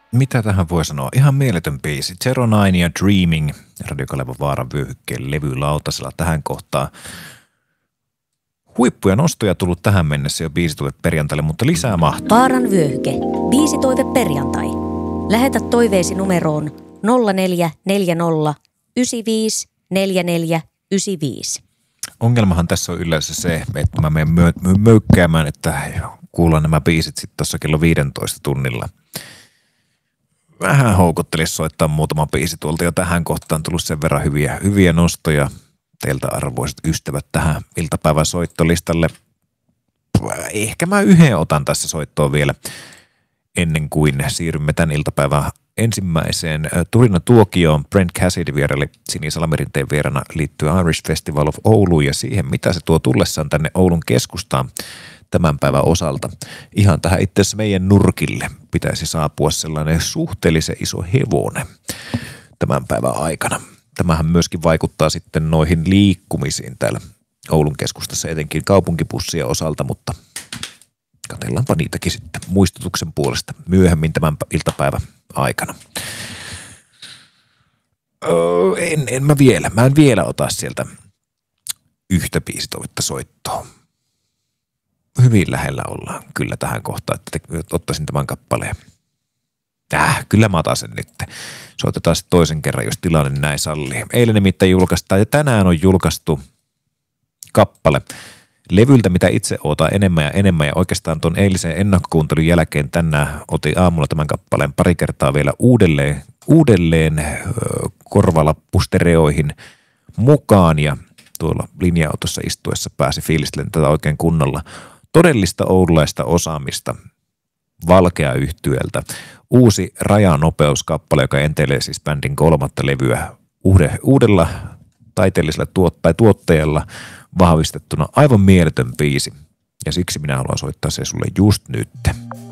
Mitä tähän voi sanoa? Ihan mieletön biisi. Zero Nine ja Dreaming, Radio Kalevan Vaaran vyöhykkeen levylautasella tähän kohtaan. Huippuja nostoja tullut tähän mennessä jo biisitoive perjantaille, mutta lisää mahtuu. Vaaran vyöhyke. Biisitoive perjantai. Lähetä toiveesi numeroon 0440 95 44 95. Ongelmahan tässä on yleensä se, että mä menen möykkäämään, että kuullaan nämä biisit sitten tuossa kello 15 tunnilla. Vähän houkuttelisi soittaa muutama biisi tuolta jo tähän kohtaan. Tullut sen verran hyviä nostoja teiltä arvoiset ystävät tähän iltapäivän soittolistalle. Ehkä mä yhden otan tässä soittoon vielä ennen kuin siirrymme tämän iltapäivän ensimmäiseen Turina Tuokioon. Brent Cassidy vieraili Sinisalamerinteen vierana liittyen Irish Festival of Ouluun ja siihen, mitä se tuo tullessaan tänne Oulun keskustaan tämän päivän osalta. Ihan tähän itse asiassa meidän nurkille pitäisi saapua sellainen suhteellisen iso hevonen tämän päivän aikana. Tämähän myöskin vaikuttaa sitten noihin liikkumisiin täällä Oulun keskustassa, etenkin kaupunkibussien osalta, mutta katsellaanpa niitäkin sitten muistutuksen puolesta myöhemmin tämän iltapäivän aikana. Mä en vielä ota sieltä yhtä biisitoivetta soittoa. Hyvin lähellä ollaan kyllä tähän kohtaan, että ottaisin tämän kappaleen. Kyllä mä otan sen nyt. Soitetaan sitten toisen kerran, jos tilanne näin sallii. Eilen nimittäin julkaistaan ja tänään on julkaistu kappale levyltä, mitä itse ootan enemmän ja enemmän. Ja oikeastaan tuon eilisen ennakkokuuntelun jälkeen tänään otin aamulla tämän kappaleen pari kertaa vielä uudelleen korvalappustereoihin mukaan. Ja tuolla linja-autossa istuessa pääsi fiilistellen tätä oikein kunnolla. Todellista oululaista osaamista Valkea yhtyeeltä. Uusi Rajanopeuskappale, joka entelee siis bändin 3. levyä uudella taiteellisella tuottajalla vahvistettuna. Aivan mieletön biisi ja siksi minä haluan soittaa se sulle just nyt.